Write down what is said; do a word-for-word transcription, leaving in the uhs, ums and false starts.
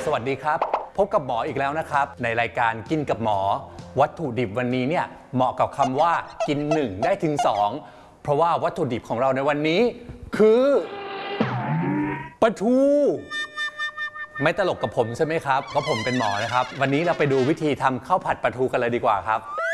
สวัสดีครับพบกับหมออีกแล้วนะครับในรายการกินกับหมอวัตถุดิบวันนี้เนี่ยเหมาะกับคำว่ากินหนึ่งได้ถึงสองเพราะว่าวัตถุดิบของเราในวันนี้คือปลาทูไม่ตลกกับผมใช่ไหมครับเพราะผมเป็นหมอนะครับวันนี้เราไปดูวิธีทำข้าวผัดปลาทูกันเลยดีกว่าครับ